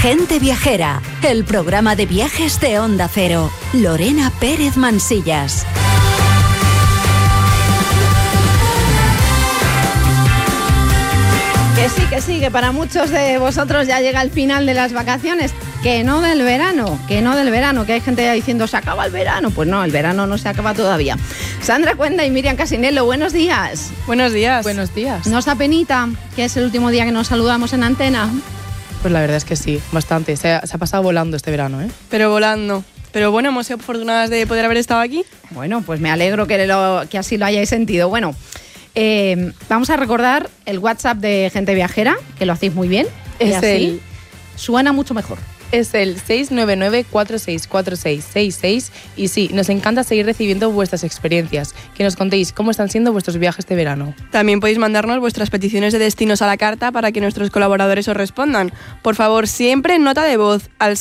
Gente Viajera, el programa de viajes de Onda Cero. Lorena Pérez Mansillas. Que sí, que para muchos de vosotros ya llega el final de las vacaciones. Que no del verano, que hay gente ya diciendo se acaba el verano. Pues no, el verano no se acaba todavía. Sandra Cuenda y Miriam Casinello, buenos días. Buenos días. Buenos días. ¿Nos da penita que es el último día que nos saludamos en antena? Pues la verdad es que sí, bastante. Se ha pasado volando este verano, ¿eh? Pero volando. Pero bueno, hemos sido afortunadas de poder haber estado aquí. Bueno, pues me alegro que así lo hayáis sentido. Bueno, vamos a recordar el WhatsApp de Gente Viajera, que lo hacéis muy bien. Suena mucho mejor. Es el 699-464666 y sí, nos encanta seguir recibiendo vuestras experiencias, que nos contéis cómo están siendo vuestros viajes de verano. También podéis mandarnos vuestras peticiones de destinos a la carta para que nuestros colaboradores os respondan. Por favor, siempre nota de voz al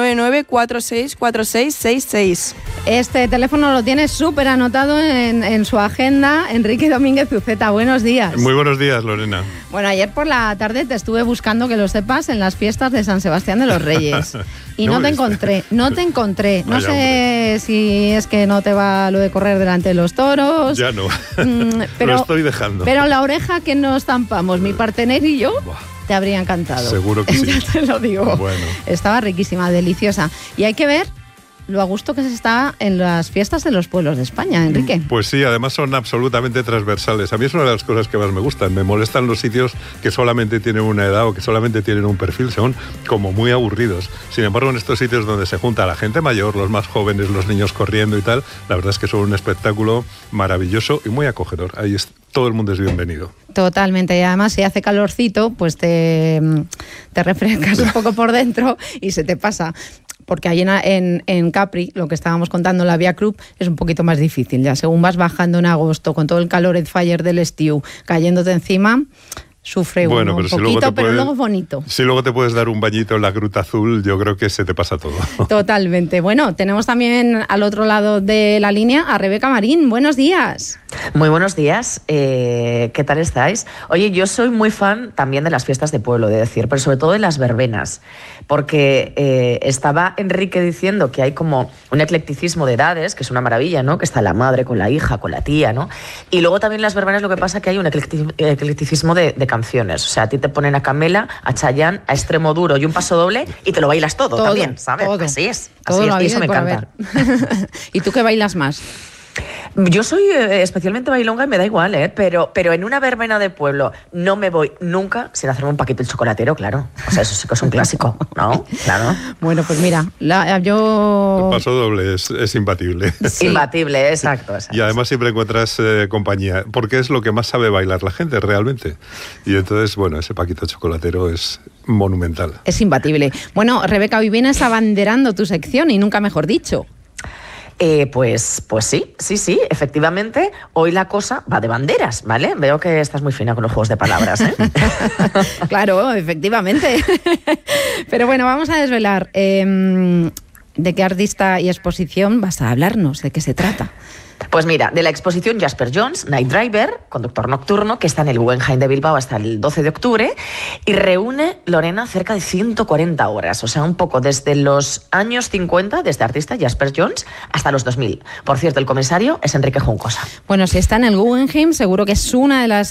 699-464666. Este teléfono lo tiene súper anotado en su agenda. Enrique Domínguez Uceta, buenos días. Muy buenos días, Lorena. Bueno, ayer por la tarde te estuve buscando, que lo sepas, en las fiestas de San Sebastián de los Reyes. Y no te encontré. No Vaya, sé si es que no te va lo de correr delante de los toros. Ya no, pero, lo estoy dejando. Pero la oreja que nos estampamos, mi partener y yo, te habría encantado. Seguro que sí. Ya te lo digo. Bueno. Estaba riquísima, deliciosa. Y hay que ver lo a gusto que se está en las fiestas de los pueblos de España, Enrique. Pues sí, además son absolutamente transversales. A mí es una de las cosas que más me gustan. Me molestan los sitios que solamente tienen una edad o que solamente tienen un perfil. Son como muy aburridos. Sin embargo, en estos sitios donde se junta la gente mayor, los más jóvenes, los niños corriendo y tal, la verdad es que son un espectáculo maravilloso y muy acogedor. Todo el mundo es bienvenido. Totalmente, y además si hace calorcito, pues te refrescas un poco por dentro y se te pasa. Porque allí en Capri, lo que estábamos contando, la Via Cruz, es un poquito más difícil. Ya según vas bajando en agosto, con todo el calor fire del estío cayéndote encima, sufre un poquito, pero luego es bonito. Si luego te puedes dar un bañito en la Gruta Azul, yo creo que se te pasa todo. Totalmente. Bueno, tenemos también al otro lado de la línea a Rebeca Marín. Buenos días. Muy buenos días. ¿Qué tal estáis? Oye, yo soy muy fan también de las fiestas de pueblo, de decir, pero sobre todo de las verbenas, porque estaba Enrique diciendo que hay como un eclecticismo de edades, que es una maravilla, ¿no? Que está la madre con la hija, con la tía, ¿no? Y luego también las verbenas lo que pasa es que hay un eclecticismo de canciones. O sea, a ti te ponen a Camela, a Chayanne, a Extremo Duro y un paso doble y te lo bailas todo también, ¿sabes? Todo. Así es. Y eso me encanta. ¿Y tú qué bailas más? Yo soy especialmente bailonga y me da igual, pero en una verbena de pueblo no me voy nunca sin hacerme un paquito el chocolatero, claro. O sea, eso sí que es un clásico, ¿no? Claro. Bueno, pues mira, yo... El paso doble es imbatible. Sí. Imbatible, exacto. Y además siempre encuentras compañía, porque es lo que más sabe bailar la gente realmente. Y entonces, bueno, ese paquito chocolatero es monumental. Es imbatible. Bueno, Rebeca, hoy vienes abanderando tu sección y nunca mejor dicho. Pues sí, efectivamente, hoy la cosa va de banderas, ¿vale? Veo que estás muy fina con los juegos de palabras, ¿eh? Claro, efectivamente. Pero bueno, vamos a desvelar de qué artista y exposición vas a hablarnos, de qué se trata. Pues mira, de la exposición Jasper Johns, Night Driver, conductor nocturno, que está en el Guggenheim de Bilbao hasta el 12 de octubre y reúne, Lorena, cerca de 140 horas, o sea, un poco desde los años 50 de este artista, Jasper Johns, hasta los 2000. Por cierto, el comisario es Enrique Juncosa. Bueno, si está en el Guggenheim, seguro que es una de las